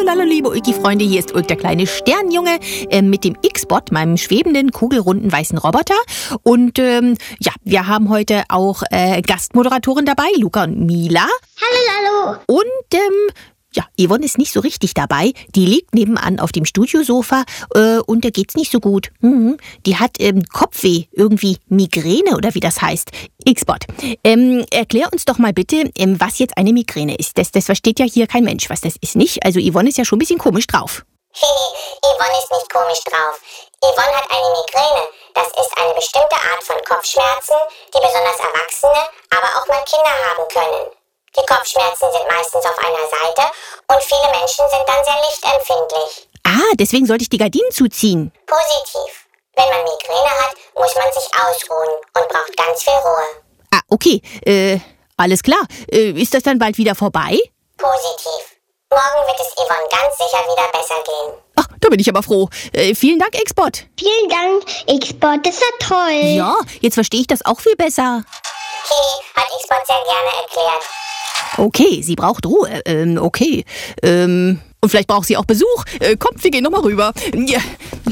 Hallo, liebe Ulki-Freunde, hier ist Ulk, der kleine Sternjunge, mit dem X-Bot, meinem schwebenden, kugelrunden, weißen Roboter. Und wir haben heute auch Gastmoderatoren dabei, Luca und Mila. Hallo. Und Yvonne ist nicht so richtig dabei. Die liegt nebenan auf dem Studiosofa und der geht's nicht so gut. Die hat Kopfweh, irgendwie Migräne oder wie das heißt. X-Bot, erklär uns doch mal bitte, was jetzt eine Migräne ist. Das versteht ja hier kein Mensch, was das ist, nicht? Also Yvonne ist ja schon ein bisschen komisch drauf. Yvonne ist nicht komisch drauf. Yvonne hat eine Migräne. Das ist eine bestimmte Art von Kopfschmerzen, die besonders Erwachsene, aber auch mal Kinder haben können. Die Kopfschmerzen sind meistens auf einer Seite und viele Menschen sind dann sehr lichtempfindlich. Ah, deswegen sollte ich die Gardinen zuziehen. Positiv. Wenn man Migräne hat, muss man sich ausruhen und braucht ganz viel Ruhe. Ah, okay. Alles klar. Ist das dann bald wieder vorbei? Positiv. Morgen wird es Yvonne ganz sicher wieder besser gehen. Ach, da bin ich aber froh. Vielen Dank, X-Bot. Vielen Dank, X-Bot, das war toll. Ja, jetzt verstehe ich das auch viel besser. Hat X-Bot sehr gerne erklärt. Okay, sie braucht Ruhe. Okay. Und vielleicht braucht sie auch Besuch. Kommt, wir gehen nochmal rüber. Ja.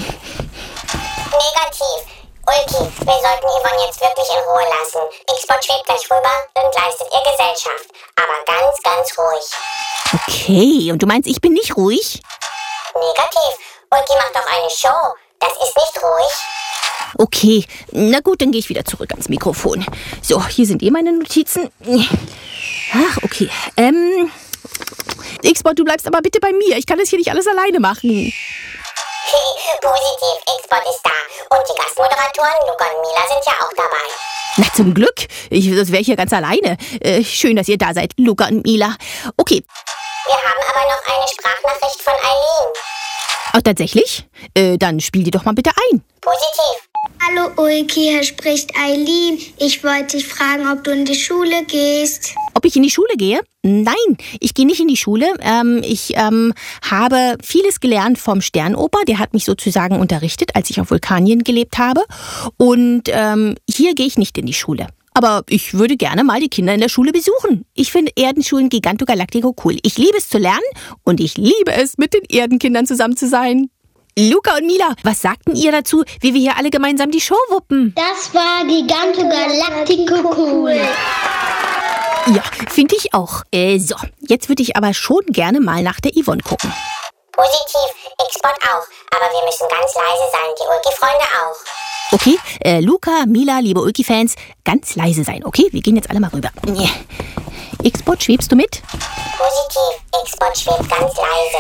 Negativ. Ulki, wir sollten Yvonne jetzt wirklich in Ruhe lassen. X-Bot schwebt gleich rüber und leistet ihr Gesellschaft. Aber ganz, ganz ruhig. Okay, und du meinst, ich bin nicht ruhig? Negativ. Ulki macht doch eine Show. Das ist nicht ruhig. Okay, na gut, dann gehe ich wieder zurück ans Mikrofon. So, hier sind meine Notizen. Ach, okay. X-Bot, du bleibst aber bitte bei mir. Ich kann das hier nicht alles alleine machen. Positiv, X-Bot ist da. Und die Gastmoderatoren Luca und Mila sind ja auch dabei. Na, zum Glück. Das wäre ich hier ganz alleine. Schön, dass ihr da seid, Luca und Mila. Okay. Wir haben aber noch eine Sprachnachricht von Eileen. Oh, tatsächlich? Dann spiel die doch mal bitte ein. Positiv. Hallo Ulki, hier spricht Eileen. Ich wollte dich fragen, ob du in die Schule gehst. Ob ich in die Schule gehe? Nein, ich gehe nicht in die Schule. Ich habe vieles gelernt vom Sternoper. Der hat mich sozusagen unterrichtet, als ich auf Vulkanien gelebt habe. Und hier gehe ich nicht in die Schule. Aber ich würde gerne mal die Kinder in der Schule besuchen. Ich finde Erdenschulen Giganto Galactico cool. Ich liebe es zu lernen und ich liebe es, mit den Erdenkindern zusammen zu sein. Luca und Mila, was sagten ihr dazu, wie wir hier alle gemeinsam die Show wuppen? Das war Giganto Galactico cool. Ja, finde ich auch. So, jetzt würde ich aber schon gerne mal nach der Yvonne gucken. Positiv, X-Bot auch. Aber wir müssen ganz leise sein, die Ulki-Freunde auch. Okay, Luca, Mila, liebe Ulki-Fans, ganz leise sein, okay? Wir gehen jetzt alle mal rüber. X-Bot, schwebst du mit? Positiv, X-Bot schwebt ganz leise.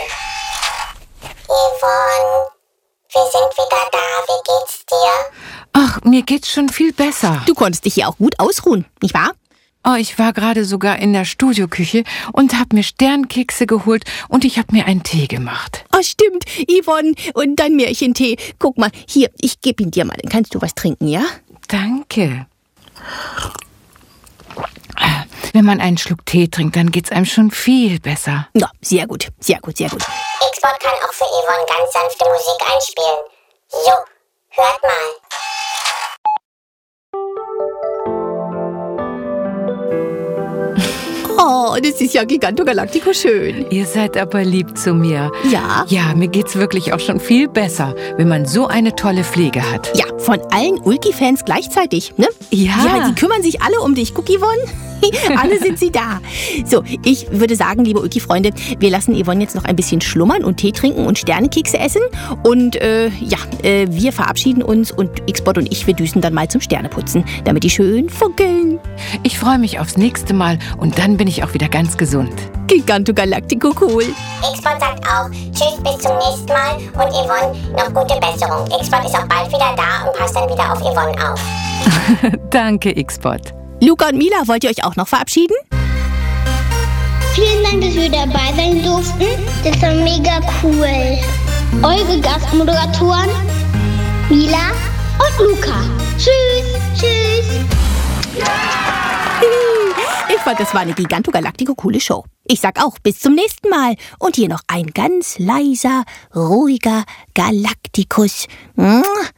Yvonne, wir sind wieder da. Wie geht's dir? Ach, mir geht's schon viel besser. Du konntest dich hier auch gut ausruhen, nicht wahr? Oh, ich war gerade sogar in der Studioküche und habe mir Sternkekse geholt und ich habe mir einen Tee gemacht. Oh, stimmt, Yvonne, und dein Märchentee. Guck mal, hier, ich gebe ihn dir mal, dann kannst du was trinken, ja? Danke. Wenn man einen Schluck Tee trinkt, dann geht's einem schon viel besser. Ja, sehr gut, sehr gut, sehr gut. X-Bot kann auch für Yvonne ganz sanfte Musik einspielen. Jo, hört mal. Oh, das ist ja Giganto Galactico schön. Ihr seid aber lieb zu mir. Ja? Ja, mir geht's wirklich auch schon viel besser, wenn man so eine tolle Pflege hat. Ja, von allen Ulki-Fans gleichzeitig, ne? Ja. Ja, die kümmern sich alle um dich. Guck, Yvonne. Alle sind sie da. So, ich würde sagen, liebe Ulki-Freunde, wir lassen Yvonne jetzt noch ein bisschen schlummern und Tee trinken und Sternekekse essen. Und wir verabschieden uns und X-Bot und ich, wir düsen dann mal zum Sterneputzen, damit die schön funkeln. Ich freue mich aufs nächste Mal und dann bin ich auch wieder ganz gesund. Giganto Galactico cool. X-Bot sagt auch Tschüss, bis zum nächsten Mal und Yvonne noch gute Besserung. X-Bot ist auch bald wieder da und passt dann wieder auf Yvonne auf. Danke, X-Bot. Luca und Mila, wollt ihr euch auch noch verabschieden? Vielen Dank, dass wir dabei sein durften. Das war mega cool. Eure Gastmoderatoren Mila und Luca. Tschüss. Ich fand, das war eine Giganto Galactico coole Show. Ich sag auch bis zum nächsten Mal. Und hier noch ein ganz leiser, ruhiger Galactikus.